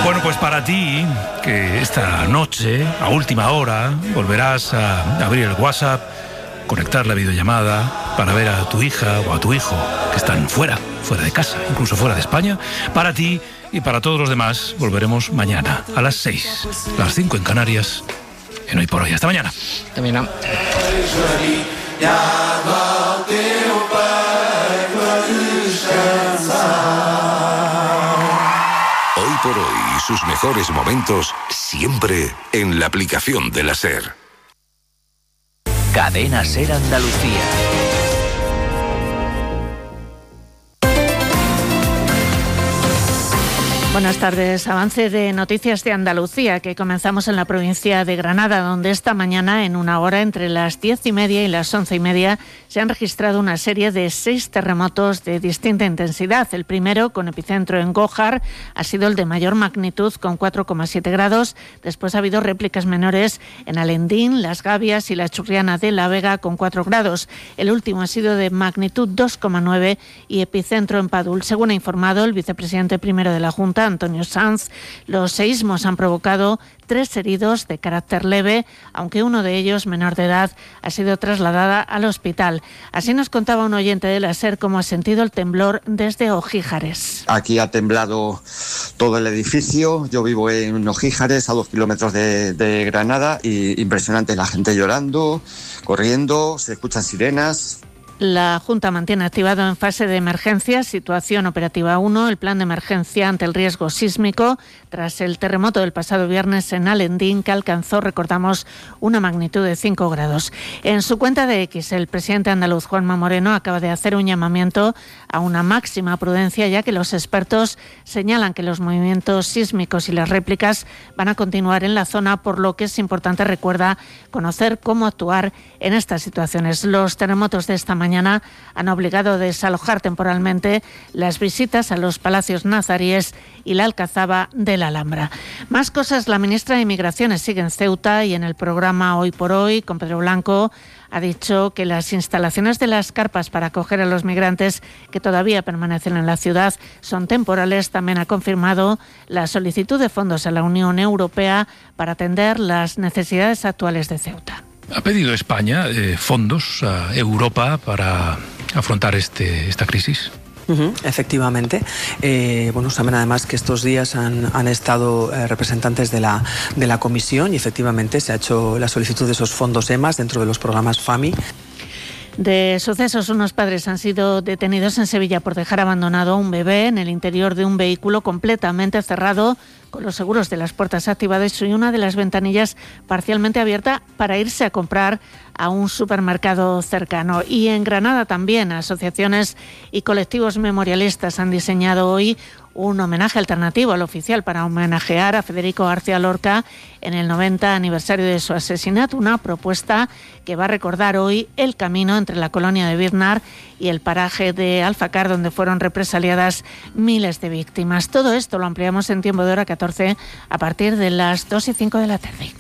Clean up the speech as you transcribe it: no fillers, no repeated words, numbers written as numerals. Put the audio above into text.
Bueno, pues para ti, que esta noche, a última hora, volverás a abrir el WhatsApp, conectar la videollamada para ver a tu hija o a tu hijo que están fuera de casa, incluso fuera de España. Para ti y para todos los demás, volveremos mañana a las 6, las 5 en Canarias, en Hoy por Hoy. Hasta mañana. Hasta mañana. Hoy por Hoy y sus mejores momentos siempre en la aplicación de la SER. Cadena SER Andalucía. Buenas tardes. Avance de Noticias de Andalucía, que comenzamos en la provincia de Granada, donde esta mañana, en una hora entre las 10:30 y las 11:30, se han registrado una serie de 6 terremotos de distinta intensidad. El primero, con epicentro en Gójar, ha sido el de mayor magnitud, con 4,7 grados. Después ha habido réplicas menores en Alendín, Las Gavias y la Churriana de la Vega, con 4 grados. El último ha sido de magnitud 2,9 y epicentro en Padul. Según ha informado el vicepresidente primero de la Junta, Antonio Sanz, los seísmos han provocado 3 heridos de carácter leve, aunque uno de ellos, menor de edad, ha sido trasladada al hospital. Así nos contaba un oyente de la SER cómo ha sentido el temblor desde Ojíjares. Aquí ha temblado todo el edificio. Yo vivo en Ojíjares, a 2 kilómetros de Granada, y impresionante, la gente llorando, corriendo, se escuchan sirenas. La Junta mantiene activado en fase de emergencia, situación operativa 1, el plan de emergencia ante el riesgo sísmico, tras el terremoto del pasado viernes en Alendín, que alcanzó, recordamos, una magnitud de 5 grados. En su cuenta de X, el presidente andaluz Juanma Moreno acaba de hacer un llamamiento a una máxima prudencia, ya que los expertos señalan que los movimientos sísmicos y las réplicas van a continuar en la zona, por lo que es importante, recuerda, conocer cómo actuar en estas situaciones. Los terremotos de esta mañana han obligado a desalojar temporalmente las visitas a los palacios nazaríes y la alcazaba de la Alhambra. Más cosas. La ministra de Migraciones sigue en Ceuta y en el programa Hoy por Hoy con Pedro Blanco ha dicho que las instalaciones de las carpas para acoger a los migrantes que todavía permanecen en la ciudad son temporales. También ha confirmado la solicitud de fondos a la Unión Europea para atender las necesidades actuales de Ceuta. ¿Ha pedido España fondos a Europa para afrontar esta crisis? Efectivamente. Saben además que estos días han estado representantes de la Comisión y efectivamente se ha hecho la solicitud de esos fondos EMAS dentro de los programas FAMI. De sucesos, unos padres han sido detenidos en Sevilla por dejar abandonado a un bebé en el interior de un vehículo completamente cerrado, con los seguros de las puertas activados y una de las ventanillas parcialmente abierta, para irse a comprar a un supermercado cercano. Y en Granada también asociaciones y colectivos memorialistas han diseñado hoy un homenaje alternativo al oficial para homenajear a Federico García Lorca en el 90 aniversario de su asesinato, una propuesta que va a recordar hoy el camino entre la colonia de Biznar y el paraje de Alfacar, donde fueron represaliadas miles de víctimas. Todo esto lo ampliamos en Tiempo de Hora 14 a partir de las 2:05 de la tarde.